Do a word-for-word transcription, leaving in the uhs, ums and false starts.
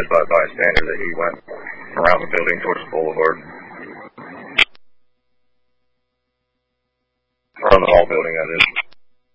said by a bystander that he went around the building towards the boulevard. Or on the hall building, that is.